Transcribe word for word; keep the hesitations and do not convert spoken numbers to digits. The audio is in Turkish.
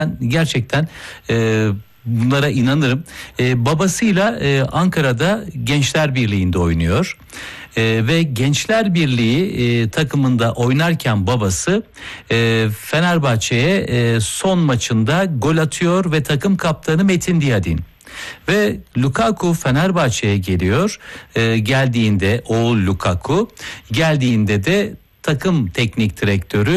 Ben gerçekten e, bunlara inanırım. E, babasıyla e, Ankara'da Gençler Birliği'nde oynuyor. E, ve Gençler Birliği e, takımında oynarken babası e, Fenerbahçe'ye e, son maçında gol atıyor ve takım kaptanı Metin Diyadin. Ve Lukaku Fenerbahçe'ye geliyor. E, geldiğinde oğul Lukaku geldiğinde de takım teknik direktörü